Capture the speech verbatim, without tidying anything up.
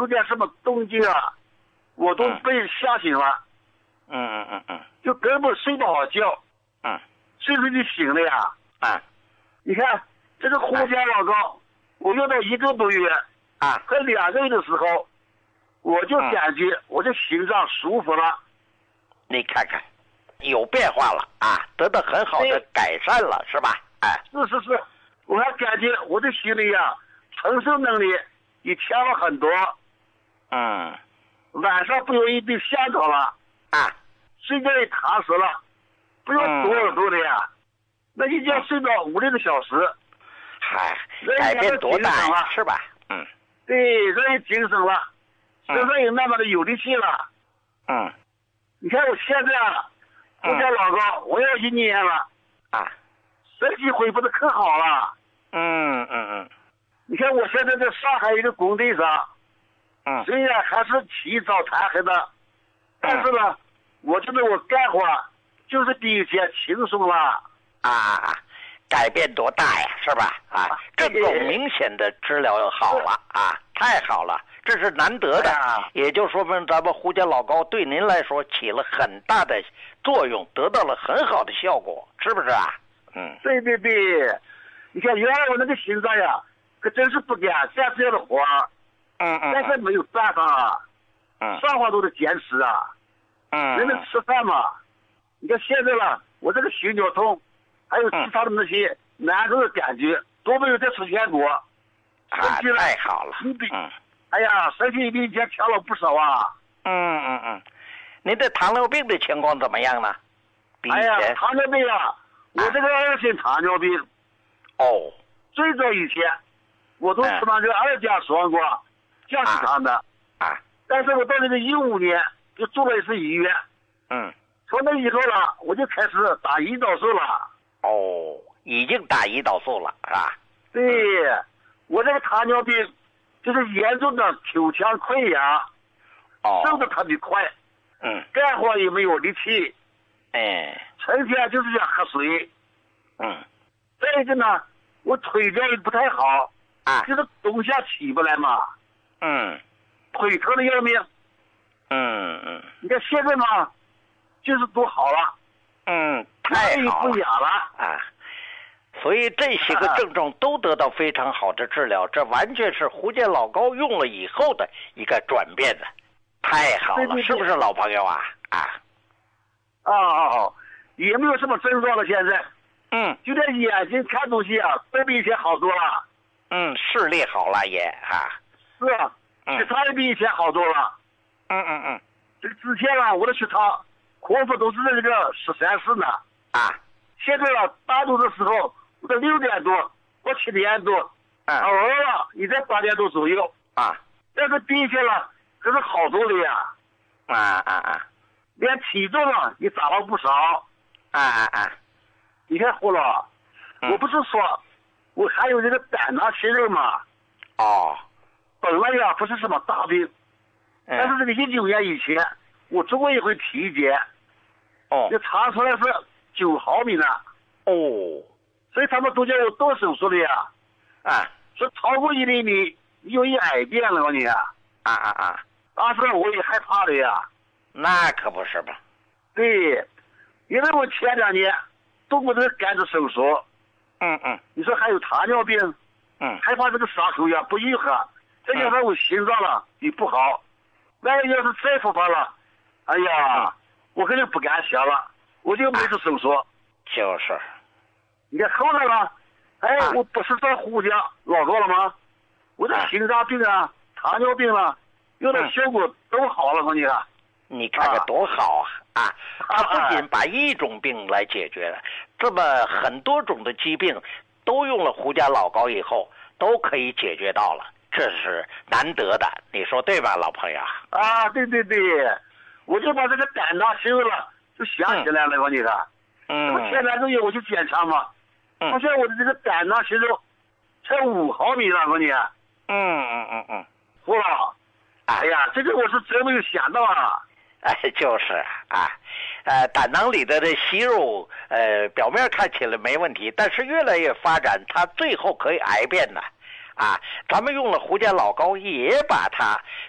出点什么动静啊，我都被吓醒了。 嗯嗯嗯嗯， 就根本睡不好觉。 嗯， 睡睡就醒了呀。 啊， 你看这个胡椒老膏，我用到一个多月啊， 快两个月的时候，我就感觉我的心脏舒服了。 你看看，有变化了啊，得到很好的改善了，是吧？哎， 是是是，我还感觉我的心里呀、承受能力也强了很多。 嗯， 晚上不容易被吓着了啊， 睡觉也踏实了，不用躲耳朵的呀。那一觉睡到五六个小时， 嗨，改变多大呀，是吧？嗯， 对，人也精神了，身上也慢慢的有力气了。 嗯， 你看我现在啊，我家老高，我要一年了啊， 身体恢复的可好了。 嗯嗯嗯， 你看我现在在上海一个工地上， 嗯， 虽然还是起早贪黑的，但是呢，我觉得我干活就是比以前轻松了。 啊，改变多大呀，是吧？啊，这种明显的治疗好了啊，太好了，这是难得的， 哎、 也就说明咱们胡椒老膏对您来说起了很大的作用，得到了很好的效果，是不是啊？嗯， 对对对，你看原来我那个心脏呀，可真是不敢干这样的活儿， 嗯嗯， 但是没有办法啊， 嗯， 上话都得坚持啊， 嗯， 人得吃饭嘛，你看现在了，我这个心绞痛。还有其他的那些难受的感觉、嗯、都没有再出现过， 啊，太好了！ 你比， 嗯， 哎呀，身体比以前强了不少啊。 嗯嗯嗯，您的糖尿病的情况怎么样呢？比以前？ 哎呀，糖尿病啊，我这个二型糖尿病。 哦。 最早以前，我都吃那个二甲双胍降血糖的。 啊。啊但是我到这个一五年就住了一次医院。 嗯。 从那以后了，我就开始打胰岛素了。 哦，已经打胰岛素了，是吧？ 对，我这个糖尿病就是严重的口腔溃疡， 哦， 瘦的特别快， 嗯， 干活也没有力气， 哎， 成天就是想喝水， 嗯， 再一个呢，我腿脚也不太好， 啊， 就是冬夏起不来嘛， 嗯， 腿疼的要命， 嗯嗯， 你看现在嘛，就是都好了。 嗯，太好了啊！所以这些个症状都得到非常好的治疗，这完全是胡椒老膏用了以后的一个转变的，太好了， 对对对， 是不是老朋友啊？啊， 啊啊啊！也没有什么症状了，现在， 嗯， 就连眼睛看东西啊，都比以前好多了。 嗯，视力好了也啊， 是啊，血糖也比以前好多了。 嗯嗯嗯， 这个之前啊，我的血糖。空腹都是在这个十三四呢， 啊， 现在了大多的时候，我在六点多或七点多， 啊， 偶尔了也在八点多左右， 啊， 但是比以前了可是好多了呀， 啊啊啊， 连体重啊也长了不少， 啊啊啊， 你看胡老，我不是说我还有这个胆囊息肉嘛， 哦， 本来呀不是什么大病， 嗯、 但是这个一九年以前，我做过一回体检。 哦， 这查出来是九毫米呢。 哦， 所以他们都叫我动手术的呀。 啊， 说超过一厘米有一癌变了你啊。 啊啊啊！ 当时我也害怕的呀。 那可不是吧？ 对，因为我前两年动过这个肝子手术。 嗯嗯。 你说还有糖尿病。 嗯。 害怕这个伤口呀不愈合，再加上我心脏了也不好，万一要是再复发了，哎呀。嗯，我肯定不敢想了，我就没做手术。啊、 就是， 你看后来了，哎， 啊、 我不是在胡椒老高了吗？我这心脏病啊、啊糖尿病啊，用的效果都好了，我你看。 你看看多好啊！啊，他不仅把一种病来解决了，这么很多种的疾病，都用了胡椒老膏以后，都可以解决到了，这是难得的，你说对吧，老朋友？ 啊，对对对。我就把这个胆囊息肉了，就想起来了，我你看， 嗯， 我前两个月我去检查嘛， 嗯， 发现我的这个胆囊息肉才五毫米了，我你看， 嗯嗯嗯嗯， 胡老，哎呀，这个我是真没有想到啊， 哎，就是啊，呃，胆囊里的这息肉，呃，表面看起来没问题，但是越来越发展，它最后可以癌变的，啊，咱们用了胡椒老膏也把它。